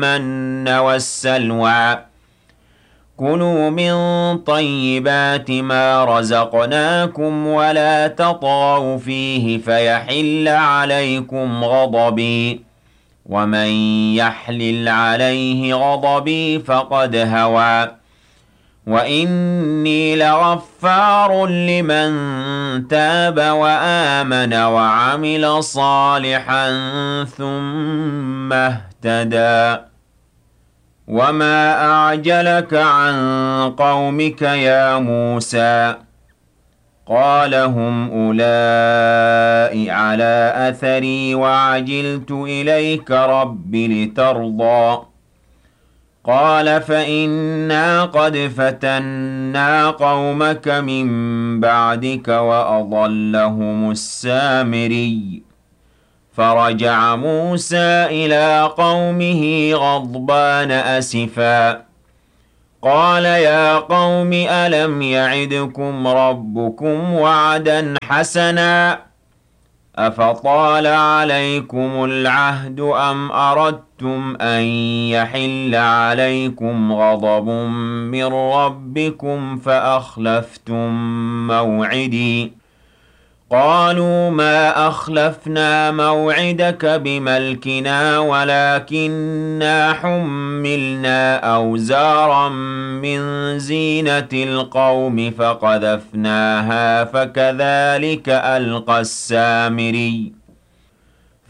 المن والسلوى كلوا من طيبات ما رزقناكم ولا تطغوا فيه فيحل عليكم غضبي ومن يحلل عليه غضبي فقد هوى وإني لغفار لمن تاب وآمن وعمل صالحا ثم اهتدى وما أعجلك عن قومك يا موسى قال هم أولئك على أثري وعجلت إليك رب لترضى قال فإنا قد فتنا قومك من بعدك وأضلهم السامري فرجع موسى إلى قومه غضبان أسفا قال يا قوم ألم يعدكم ربكم وعدا حسنا أفطال عليكم العهد أم أردتم أن يحل عليكم غضب من ربكم فأخلفتم موعدي قالوا ما أخلفنا موعدك بملكنا ولكننا حملنا أوزارا من زينة القوم فقذفناها فكذلك ألقى السامري